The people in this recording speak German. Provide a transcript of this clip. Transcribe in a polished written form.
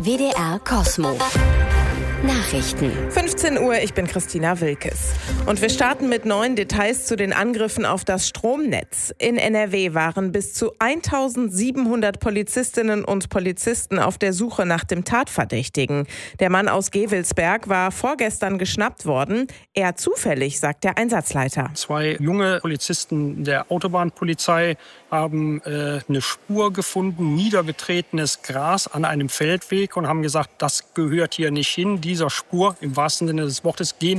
WDR Kosmo. Nachrichten. 15 Uhr, ich bin Christina Wilkes. Und wir starten mit neuen Details zu den Angriffen auf das Stromnetz. In NRW waren bis zu 1700 Polizistinnen und Polizisten auf der Suche nach dem Tatverdächtigen. Der Mann aus Gevelsberg war vorgestern geschnappt worden. Eher zufällig, sagt der Einsatzleiter. 2 junge Polizisten der Autobahnpolizei haben eine Spur gefunden, niedergetretenes Gras an einem Feldweg und haben gesagt, das gehört hier nicht hin. Dieser Spur, im wahrsten Sinne des Wortes, gehen